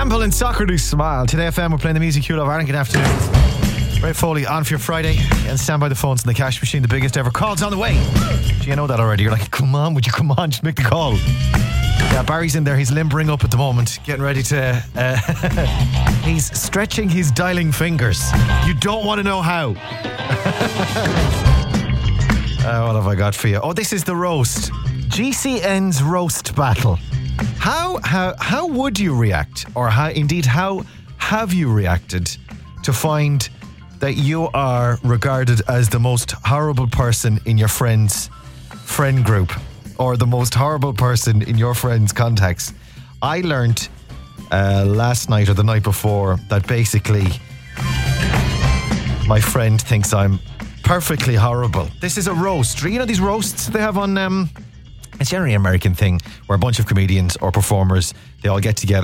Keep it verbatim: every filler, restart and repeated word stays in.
Campbell and Socrates Smile. Today F M, we're playing the music you love. Aaron, good afternoon. Ray Foley on for your Friday. And stand by the phones in the cash machine. The biggest ever calls on the way. Do you know that already? You're like, come on, would you come on? Just make the call. Yeah, Barry's in there. He's limbering up at the moment, getting ready to... Uh, he's stretching his dialing fingers. You don't want to know how. uh, what have I got for you? Oh, this is the roast. G C N's roast battle. How how how would you react, or how indeed how have you reacted to find that you are regarded as the most horrible person in your friend's friend group, or the most horrible person in your friend's contacts? I learned uh, last night or the night before that basically my friend thinks I'm perfectly horrible. This is a roast. You know these roasts they have on... Um, It's generally an American thing where a bunch of comedians or performers, they all get together